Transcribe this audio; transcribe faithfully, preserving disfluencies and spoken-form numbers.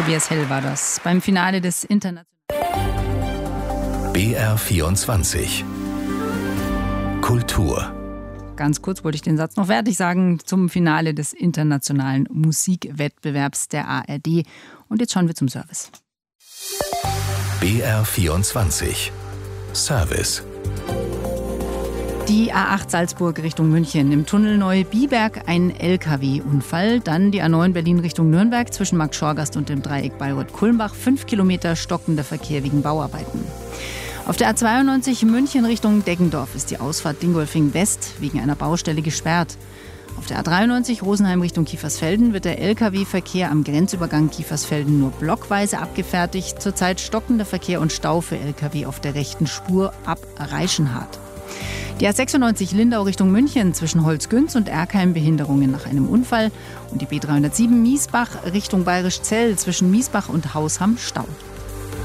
Tobias Hell war das beim Finale des internationalen B R vierundzwanzig Kultur. Ganz kurz wollte ich den Satz noch fertig sagen zum Finale des internationalen Musikwettbewerbs der A R D. Und jetzt schauen wir zum Service. B R vierundzwanzig Service. Die A acht Salzburg Richtung München, im Tunnel Neubiberg ein L K W-Unfall. Dann die A neun Berlin Richtung Nürnberg zwischen Markt-Schorgast und dem Dreieck Bayreuth-Kulmbach. Fünf Kilometer stockender Verkehr wegen Bauarbeiten. Auf der A zweiundneunzig München Richtung Deggendorf ist die Ausfahrt Dingolfing West wegen einer Baustelle gesperrt. Auf der A dreiundneunzig Rosenheim Richtung Kiefersfelden wird der L K W-Verkehr am Grenzübergang Kiefersfelden nur blockweise abgefertigt. Zurzeit stockender Verkehr und Stau für L K W auf der rechten Spur ab Reichenhard. Die A sechsundneunzig Lindau Richtung München zwischen Holzgünz und Erkheim Behinderungen nach einem Unfall. Und die B dreihundertsieben Miesbach Richtung Bayerischzell zwischen Miesbach und Hausham Stau.